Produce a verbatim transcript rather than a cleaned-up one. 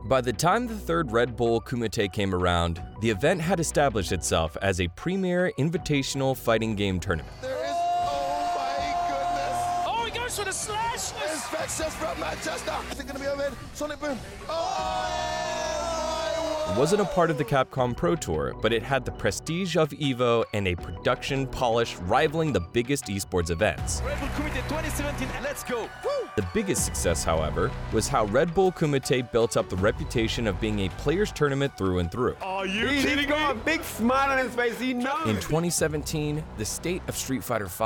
By the time the third Red Bull Kumite came around, the event had established itself as a premier invitational fighting game tournament. There is, oh my goodness! Oh, he goes for the slash! There's Vexus from Manchester. Is it going to be over? Sonic Boom. Oh! It wasn't a part of the Capcom Pro Tour, but it had the prestige of EVO and a production polish rivaling the biggest esports events. Red Bull Kumite twenty seventeen, let's go! Woo! The biggest success, however, was how Red Bull Kumite built up the reputation of being a players' tournament through and through. Are you He's kidding me? got a big smile on his face, he knows. In twenty seventeen, the state of Street Fighter V